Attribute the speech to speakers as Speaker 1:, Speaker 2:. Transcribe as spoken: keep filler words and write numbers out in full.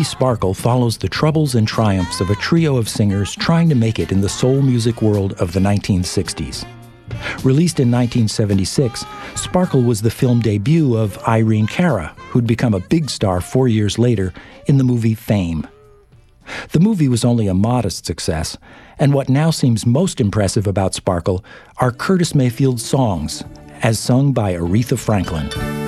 Speaker 1: Sparkle follows the troubles and triumphs of a trio of singers trying to make it in the soul music world of the nineteen sixties. Released in nineteen seventy-six, Sparkle was the film debut of Irene Cara, who'd become a big star four years later in the movie Fame. The movie was only a modest success, and what now seems most impressive about Sparkle are Curtis Mayfield's songs, as sung by Aretha Franklin.